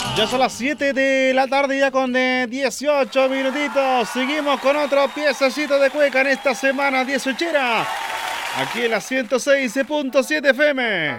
Ya son las 7 de la tarde, ya con 18 minutitos. Seguimos con otro piececito de cueca en esta semana 18. Aquí en la 106.7 FM.